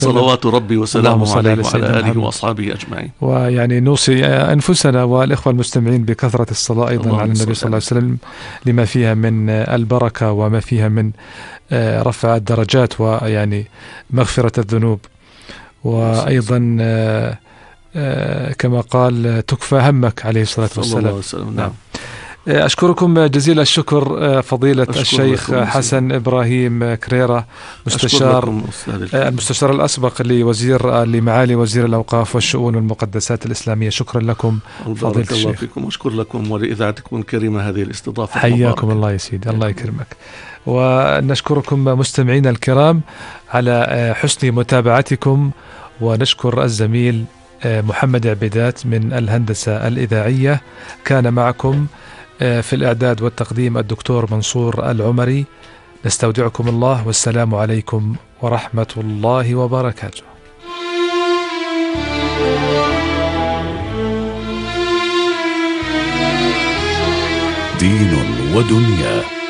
صلوات ربي اللهم وسلامه صل عليه على وعلى سيدنا آله محمد. وأصحابه أجمعين. ويعني نوصي أنفسنا والإخوة المستمعين بكثرة الصلاة أيضا على اللهم النبي صل صلى الله على عليه وسلم، لما فيها من البركة وما فيها من رفع الدرجات ويعني مغفرة الذنوب، وأيضا كما قال تكفى همك عليه الصلاة صلى الله عليه والسلام. وسلم. نعم. أشكركم جزيل الشكر فضيلة أشكر الشيخ لكم حسن إبراهيم كريرة، المستشار الأسبق لمعالي وزير الأوقاف والشؤون والمقدسات الإسلامية. شكرا لكم فضيلة بارك الله الشيخ. فيكم، وأشكر لكم ولإذاعتكم الكريمة هذه الاستضافة. حياكم الله يا سيدي، الله يكرمك. ونشكركم مستمعينا الكرام على حسن متابعتكم، ونشكر الزميل محمد عبيدات من الهندسة الإذاعية. كان معكم في الإعداد والتقديم الدكتور منصور العمري. نستودعكم الله، والسلام عليكم ورحمة الله وبركاته. دين ودنيا.